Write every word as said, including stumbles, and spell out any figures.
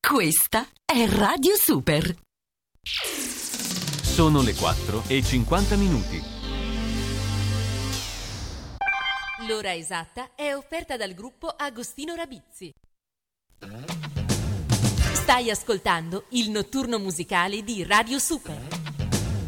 Questa è Radio Super. Sono le quattro e cinquanta minuti. L'ora esatta è offerta dal gruppo Agostino Rabizzi. Stai ascoltando il notturno musicale di Radio Super.